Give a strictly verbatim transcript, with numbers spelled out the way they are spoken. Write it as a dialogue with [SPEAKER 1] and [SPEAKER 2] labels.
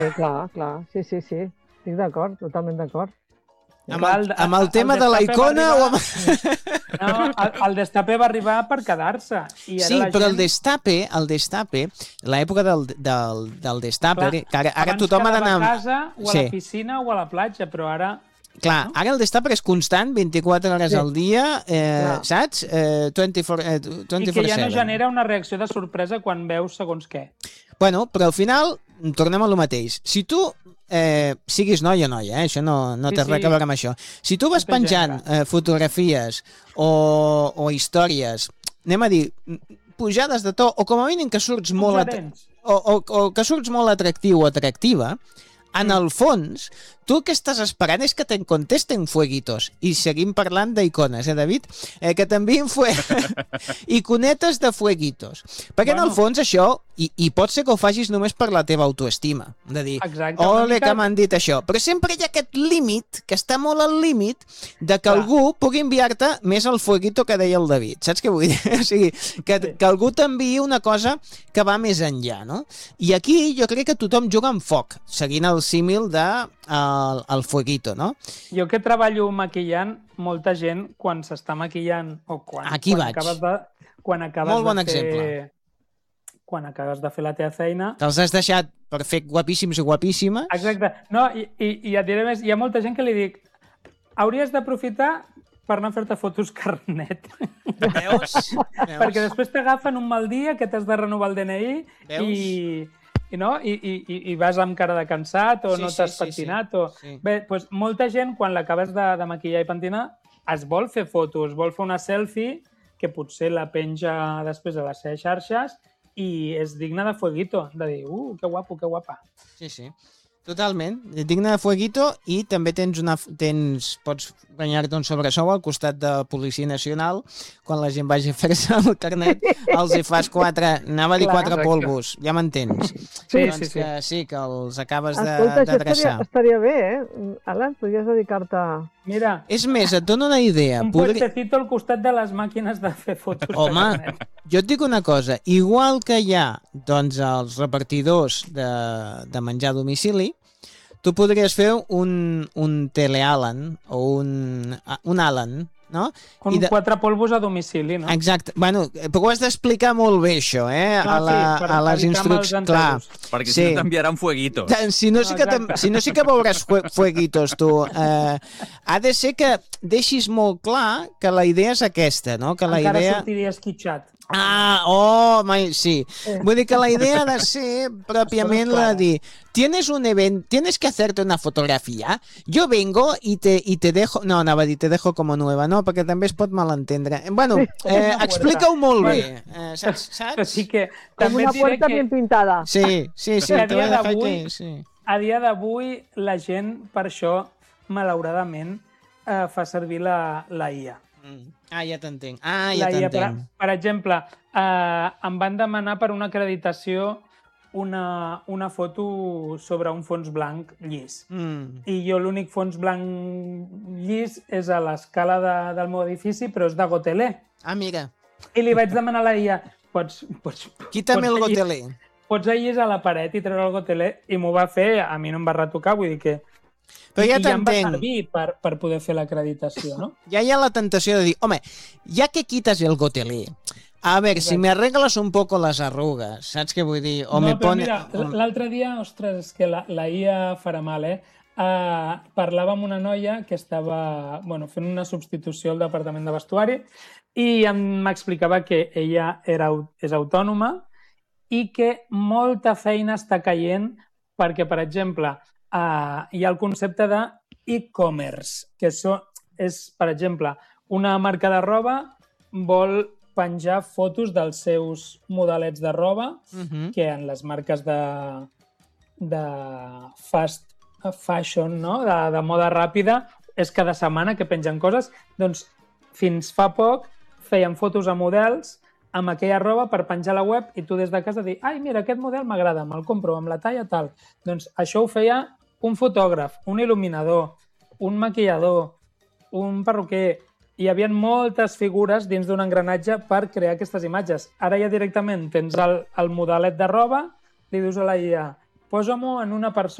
[SPEAKER 1] Sí, clar, clar, sí, sí, sí. Estic d'acord, totalment d'acord.
[SPEAKER 2] Amb el, amb el tema de la icona o amb...
[SPEAKER 3] No, el, el destape va arribar per quedar-se.
[SPEAKER 2] Sí, però el destape, el destape, l'època del, del, del destape,
[SPEAKER 3] Clar,
[SPEAKER 2] que ara, ara tothom ha d'anar...
[SPEAKER 3] Abans quedava a casa, o a la piscina, o a la platja, però ara...
[SPEAKER 2] Clar, ara el destape és constant, vint-i-quatre hores al dia, eh, saps? Eh, vint-i-quatre set.
[SPEAKER 3] I que ja no genera una reacció de sorpresa quan veus segons què.
[SPEAKER 2] Bueno, però al final tornem a lo mateix. Si tu eh, siguis noi o noia, eh? Això no, no té sí, sí. res a veure amb això. Si tu vas penjant eh, fotografies o, o històries, anem a dir, pujades de to, o com a mínim que surts molt, at o, o, o que surts molt atractiu o atractiva, en el fons, tu el que estàs esperant és que te'n contesten fueguitos. I seguim parlant d'icones, eh, David? Eh, que t'envien fue... iconetes de fueguitos. Perquè bueno, en el fons això, i, i pot ser que ho facis només per la teva autoestima. De dir, exacte, ole, mica... que m'han dit això. Però sempre hi ha aquest límit, que està molt al límit, de que Clar. algú pugui enviar-te més el fueguito que deia el David. Saps què vull dir? O sigui, que, sí. que algú t'enviï una cosa que va més enllà, no? I aquí jo crec que tothom juga amb foc, seguint el símil de el, el fueguito, no?
[SPEAKER 3] Jo que treballo maquillant, molta gent, quan s'està maquillant o quan,
[SPEAKER 2] Aquí
[SPEAKER 3] quan
[SPEAKER 2] vaig.
[SPEAKER 3] acabes de... Quan acabes
[SPEAKER 2] Molt bon
[SPEAKER 3] de fer,
[SPEAKER 2] exemple.
[SPEAKER 3] Quan acabes de fer la teva feina...
[SPEAKER 2] Te'ls has deixat per fer guapíssims i guapíssimes.
[SPEAKER 3] Exacte. No, i, i, i et diré més, hi ha molta gent que li dic hauries d'aprofitar per anar a fer-te fotos carnet.
[SPEAKER 2] Veus? Veus?
[SPEAKER 3] Perquè després t'agafen un mal dia que t'has de renovar el D N I
[SPEAKER 2] Veus?
[SPEAKER 3] i... I, no? I, i, i vas amb cara de cansat o
[SPEAKER 2] sí,
[SPEAKER 3] no
[SPEAKER 2] sí,
[SPEAKER 3] t'has
[SPEAKER 2] sí,
[SPEAKER 3] pentinat.
[SPEAKER 2] sí.
[SPEAKER 3] O...
[SPEAKER 2] Sí.
[SPEAKER 3] Bé, doncs molta gent, quan l'acabes de, de maquillar i pentinar, es vol fer fotos, vol fer una selfie que potser la penja després a les seves xarxes i és digna de fueguito, de dir, uh, que guapo, que guapa.
[SPEAKER 2] Sí, sí. Totalment, digne de fueguito, i també tens una, tens, pots guanyar-te un sobresou al costat de Policia Nacional, quan la gent vagi a fer-se el carnet, els hi fas quatre, anava a dir Clar, quatre exacte. polvos, ja m'entens?
[SPEAKER 3] Sí,
[SPEAKER 2] doncs
[SPEAKER 3] sí, sí.
[SPEAKER 2] Que, sí, que els acabes
[SPEAKER 1] Escolta,
[SPEAKER 2] d'adreçar.
[SPEAKER 1] Estaria, estaria bé, eh? Alan, podries dedicar-te...
[SPEAKER 3] Mira,
[SPEAKER 2] és més, et dono una idea.
[SPEAKER 3] Un podri... puestecito al costat de les màquines de fer fotos.
[SPEAKER 2] Home, jo et dic una cosa, igual que hi ha doncs, els repartidors de, de menjar a domicili, tu podries fer un, un telealan o un, un Alan, no?
[SPEAKER 3] Un de... quatre polvos a domicili, no?
[SPEAKER 2] Exacte. Bueno, però ho has d'explicar molt bé, això, eh?
[SPEAKER 3] Clar,
[SPEAKER 2] a, la,
[SPEAKER 3] sí, per,
[SPEAKER 2] a les instruccions. Clar.
[SPEAKER 4] Perquè
[SPEAKER 2] sí.
[SPEAKER 4] si no t'enviaran fueguitos.
[SPEAKER 2] Si no, sí que, si no sí que veuràs fueguitos, tu. Eh, ha de ser que deixis molt clar que la idea és aquesta, no? Que la
[SPEAKER 3] Encara
[SPEAKER 2] idea...
[SPEAKER 3] sortiria esquitxat.
[SPEAKER 2] Ah, oh, mai, sí. Vull dir que la idea ha de ser pròpiament la de dir, tienes un evento, tienes que hacerte una fotografía, yo vengo y te, y te dejo, no, anava a dir, te dejo como nueva, no, perquè també es pot malentendre. Bueno, eh, explica-ho molt bé, eh, saps? saps?
[SPEAKER 3] Sí que,
[SPEAKER 1] com una puerta
[SPEAKER 3] que...
[SPEAKER 1] bien pintada.
[SPEAKER 2] Sí, sí, sí.
[SPEAKER 3] A dia d'avui,
[SPEAKER 2] sí.
[SPEAKER 3] a dia d'avui la gent, per això, malauradament, eh, fa servir la, la I A.
[SPEAKER 2] Mm. Ah, ja t'entenc. Ah, ja
[SPEAKER 3] Per,
[SPEAKER 2] t'entenc.
[SPEAKER 3] per exemple, eh, em van demanar per una acreditació una, una foto sobre un fons blanc llis.
[SPEAKER 2] Mm.
[SPEAKER 3] I jo l'únic fons blanc llis és a l'escala de, del meu edifici, però és de gotelé.
[SPEAKER 2] Ah, mira.
[SPEAKER 3] I li vaig demanar a la I A, pots... pots
[SPEAKER 2] Quítame
[SPEAKER 3] pots
[SPEAKER 2] el gotelé.
[SPEAKER 3] Pots allís a la paret i treure el gotelé, i m'ho va fer, a mi no em va retocar, vull dir que...
[SPEAKER 2] Però ja
[SPEAKER 3] I ja em va
[SPEAKER 2] t'entenc.
[SPEAKER 3] servir per, per poder fer l'acreditació, no?
[SPEAKER 2] Ja hi ha la tentació de dir, home, ja que quitas el gotelé, a ver, Exacte. si me arreglas un poco las arrugas, saps què vull dir? O
[SPEAKER 3] no,
[SPEAKER 2] me
[SPEAKER 3] però
[SPEAKER 2] pone...
[SPEAKER 3] mira, l'altre dia, ostres, és que la, la I A farà mal, eh? Uh, parlava amb una noia que estava bueno, fent una substitució al departament de vestuari i m'explicava que ella era, és autònoma i que molta feina està caient perquè, per exemple, uh, hi ha el concepte de e-commerce, que so, és, per exemple, una marca de roba vol penjar fotos dels seus modelets de roba uh-huh. que en les marques de, de fast fashion, no? de, de moda ràpida, és cada setmana que pengen coses. Doncs fins fa poc feien fotos a models amb aquella roba per penjar a la web i tu des de casa dir, ai, mira, aquest model m'agrada, me'l compro amb la talla tal. Doncs això ho feia un fotògraf, un il·luminador, un maquillador, un perruquer. Hi havia moltes figures dins d'un engranatge per crear aquestes imatges. Ara ja directament tens el, el modelet de roba, li dius a la I A, posa-m'ho en una persona